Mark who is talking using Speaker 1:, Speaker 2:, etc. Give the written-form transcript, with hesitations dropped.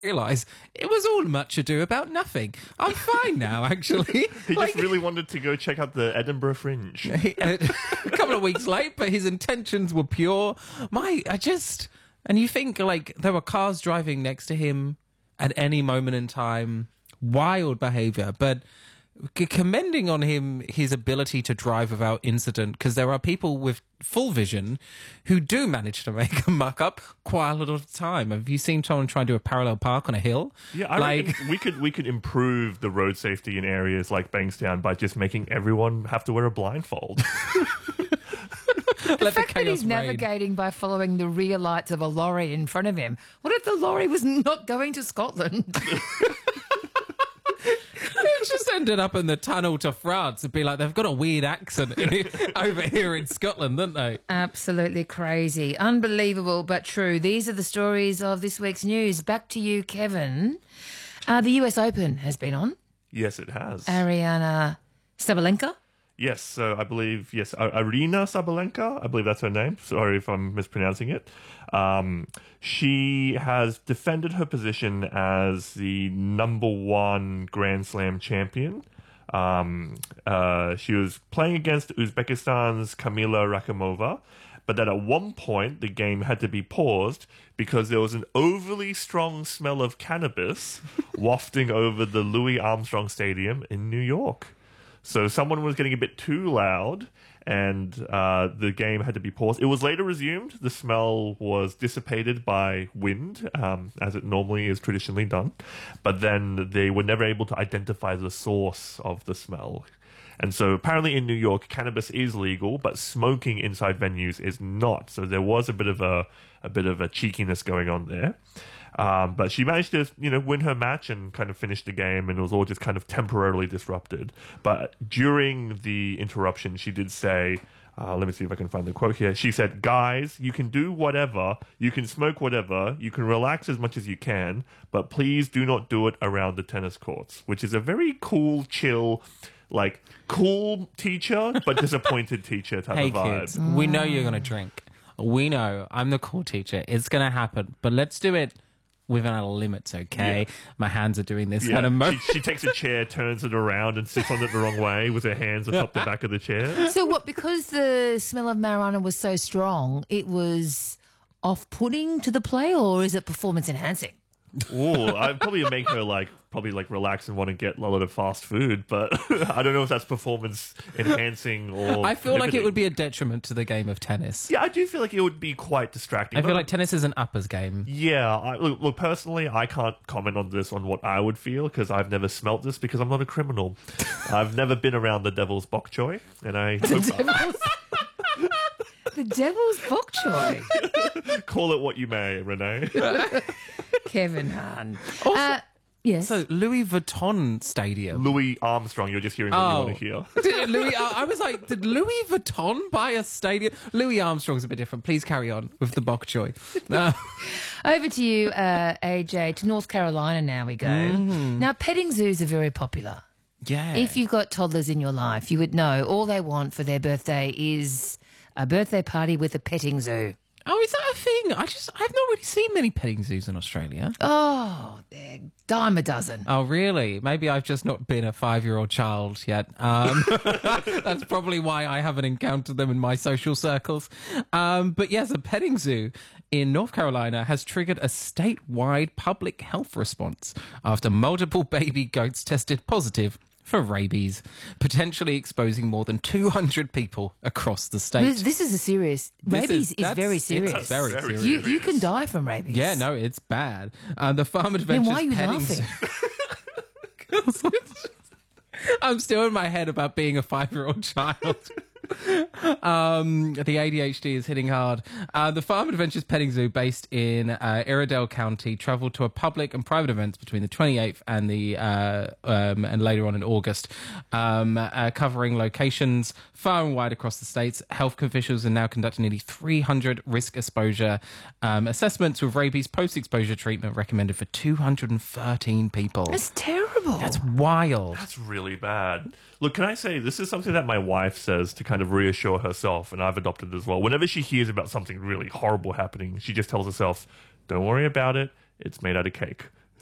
Speaker 1: realise it was all much ado about nothing. I'm fine now, actually.
Speaker 2: He just really wanted to go check out the Edinburgh Fringe.
Speaker 1: A couple of weeks late, but his intentions were pure. And you think, like, there were cars driving next to him at any moment in time. Wild behaviour, but commending on him his ability to drive without incident, because there are people with full vision who do manage to make a muck up quite a lot of the time. Have you seen someone try and do a parallel park on a hill?
Speaker 2: Yeah, I reckon we could improve the road safety in areas like Bankstown by just making everyone have to wear a blindfold.
Speaker 3: The fact that he's navigating by following the rear lights of a lorry in front of him. What if the lorry was not going to Scotland?
Speaker 1: It just ended up in the tunnel to France. It'd be like, they've got a weird accent over here in Scotland, don't they?
Speaker 3: Absolutely crazy. Unbelievable, but true. These are the stories of this week's news. Back to you, Kevin. The US Open has been on.
Speaker 2: Yes, it has.
Speaker 3: Ariana Sabalenka.
Speaker 2: Yes, so I believe, Arina Sabalenka, I believe that's her name. Sorry if I'm mispronouncing it. She has defended her position as the number one Grand Slam champion. She was playing against Uzbekistan's Kamila Rakimova, but then at one point the game had to be paused because there was an overly strong smell of cannabis wafting over the Louis Armstrong Stadium in New York. So someone was getting a bit too loud, and the game had to be paused. It was later resumed. The smell was dissipated by wind, as it normally is traditionally done. But then they were never able to identify the source of the smell. And so apparently in New York, cannabis is legal, but smoking inside venues is not. So there was a bit of a cheekiness going on there. But she managed to, win her match and kind of finish the game, and it was all just kind of temporarily disrupted. But during the interruption, she did say, let me see if I can find the quote here. She said, "Guys, you can do whatever, you can smoke whatever, you can relax as much as you can, but please do not do it around the tennis courts," which is a very cool, chill, like cool teacher, but disappointed teacher type of vibe.
Speaker 1: Kids, we know you're going to drink. We know I'm the cool teacher. It's going to happen, but let's do it within our limits, okay? Yeah. My hands are doing this kind of motion.
Speaker 2: She takes a chair, turns it around, and sits on it the wrong way with her hands atop the back of the chair.
Speaker 3: So what, because the smell of marijuana was so strong, it was off-putting to the play, or is it performance-enhancing?
Speaker 2: Oh, I'd probably make her relax and want to get a lot of fast food, but I don't know if that's performance enhancing or.
Speaker 1: I feel like it would be a detriment to the game of tennis.
Speaker 2: Yeah, I do feel like it would be quite distracting.
Speaker 1: I feel like tennis is an uppers game.
Speaker 2: Yeah, look, personally, I can't comment on this on what I would feel because I've never smelt this because I'm not a criminal. I've never been around the devil's bok choy, and I
Speaker 3: The devil's bok choy.
Speaker 2: Call it what you may, Renee.
Speaker 3: Kevin Hahn.
Speaker 1: Yes. So Louis Vuitton Stadium.
Speaker 2: Louis Armstrong. You're just hearing what you want to hear.
Speaker 1: I was like, did Louis Vuitton buy a stadium? Louis Armstrong's a bit different. Please carry on with the bok choy.
Speaker 3: Over to you, AJ. To North Carolina now we go. Mm. Now, petting zoos are very popular.
Speaker 1: Yeah.
Speaker 3: If you've got toddlers in your life, you would know all they want for their birthday is a birthday party with a petting zoo.
Speaker 1: Oh, is that a thing? I've not really seen many petting zoos in Australia.
Speaker 3: Oh, they're dime a dozen.
Speaker 1: Oh, really? Maybe I've just not been a 5-year-old child yet. That's probably why I haven't encountered them in my social circles. But yes, a petting zoo in North Carolina has triggered a statewide public health response after multiple baby goats tested positive for rabies, potentially exposing more than 200 people across the state.
Speaker 3: This is a serious... Rabies is very serious.
Speaker 1: It's very serious.
Speaker 3: You can die from rabies.
Speaker 1: Yeah, no, it's bad. The Farm Adventures...
Speaker 3: Then why are you laughing?
Speaker 1: I'm still in my head about being a 5-year-old child. The ADHD is hitting hard. The Farm Adventures Petting Zoo, based in Iredell County, travelled to a public and private events between the 28th and and later on in August, covering locations far and wide across the states. Health officials are now conducting nearly 300 risk exposure assessments with rabies post-exposure treatment recommended for 213 people.
Speaker 3: That's terrible.
Speaker 1: That's wild.
Speaker 2: That's really bad. Look, can I say, this is something that my wife says to kind of reassure herself, and I've adopted it as well. Whenever she hears about something really horrible happening, she just tells herself, don't worry about it, it's made out of cake.